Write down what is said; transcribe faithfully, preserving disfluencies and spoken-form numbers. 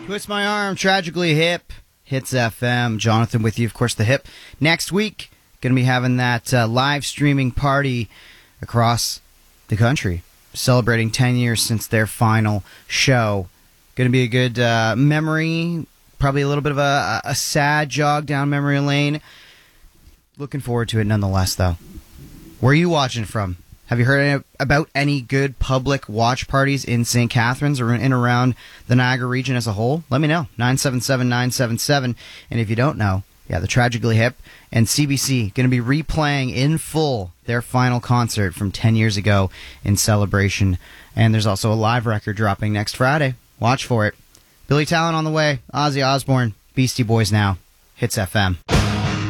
Twist My Arm, Tragically Hip, Hits F M. Jonathan with you, of course, the Hip. Next week, going to be having that uh, live streaming party across the country, celebrating ten years since their final show. Going to be a good uh, memory, probably a little bit of a, a sad jog down memory lane. Looking forward to it nonetheless, though. Where are you watching from? Have you heard any, about any good public watch parties in Saint Catharines or in and around the Niagara region as a whole? Let me know. nine seven seven, nine seven seven. And if you don't know, yeah, the Tragically Hip and C B C going to be replaying in full their final concert from ten years ago in celebration. And there's also a live record dropping next Friday. Watch for it. Billy Talent on the way. Ozzy Osbourne. Beastie Boys now. Hits F M.